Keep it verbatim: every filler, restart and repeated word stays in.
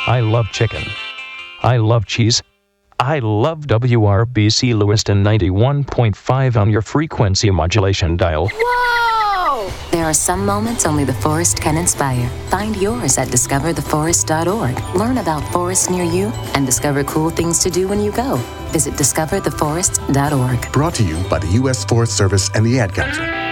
I love chicken. I love cheese. I love W R B C Lewiston ninety-one point five on your frequency modulation dial. Whoa! There are some moments only the forest can inspire. Find yours at discover the forest dot org. Learn about forests near you and discover cool things to do when you go. Visit discover the forest dot org. Brought to you by the U S Forest Service and the Ad Council.